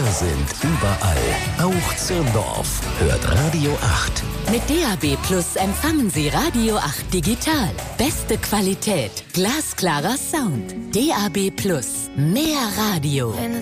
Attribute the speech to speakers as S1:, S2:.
S1: sind überall, auch Zirndorf. Hört Radio 8.
S2: Mit DAB Plus empfangen Sie Radio 8 digital. Beste Qualität, glasklarer Sound. DAB Plus, mehr Radio.